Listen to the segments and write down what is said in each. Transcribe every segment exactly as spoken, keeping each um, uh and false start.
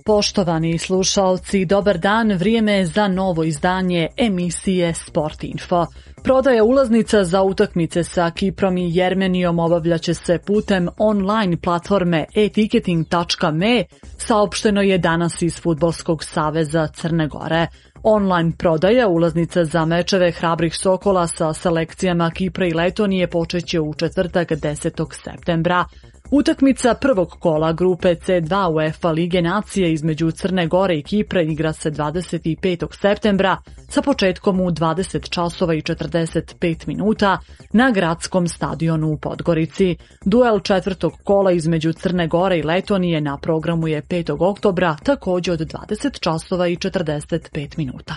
Poštovani slušalci, dobar dan, vrijeme je za novo izdanje emisije Sport Info. Prodaja ulaznica za utakmice sa Kiprom i Jermenijom obavljaće se putem online platforme e ticketing tačka me, saopšteno je danas iz Fudbalskog saveza Crne Gore. Online prodaja ulaznica za mečeve hrabrih Sokola sa selekcijama Kipra i Letonije počeće u četvrtak desetog septembra. Utakmica prvog kola grupe ce dva UEFA Lige nacije između Crne Gore i Kipra igra se dvadeset petog septembra sa početkom u dvadeset časova i četrdeset pet minuta na gradskom stadionu u Podgorici. Duel četvrtog kola između Crne Gore i Letonije na programu je petog oktobra, također od dvadeset časova i četrdeset pet minuta.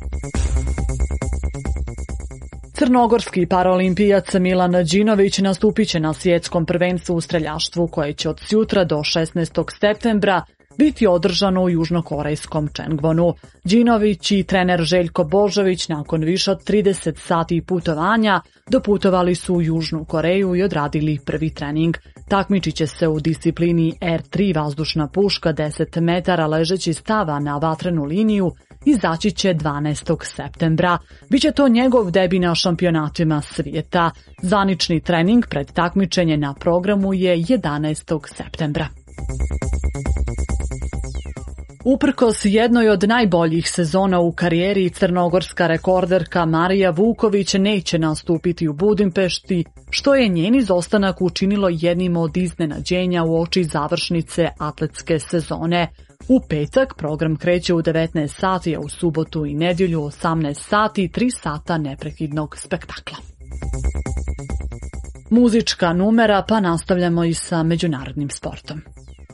Crnogorski paraolimpijac Milan Đinović nastupit će na svjetskom prvenstvu u streljaštvu koje će od sutra do šesnaestog septembra biti održano u južnokorejskom Čengvonu. Đinović i trener Željko Božović nakon više od trideset sati putovanja doputovali su u Južnu Koreju i odradili prvi trening. Takmičit će se u disciplini er tri vazdušna puška deset metara ležeći stava na vatrenu liniju, izaći će dvanaestog septembra. Biće to njegov debi na šampionatima svijeta. Zvanični trening pred takmičenje na programu je jedanaestog septembra. Uprkos jednoj od najboljih sezona u karijeri, crnogorska rekorderka Marija Vuković neće nastupiti u Budimpešti, što je njen izostanak učinilo jednim od iznenađenja uoči završnice atletske sezone. U petak program kreće u devetnaest sati, a u subotu i nedjelju osamnaest sati, tri sata neprekidnog spektakla. Muzička numera, pa nastavljamo i sa međunarodnim sportom.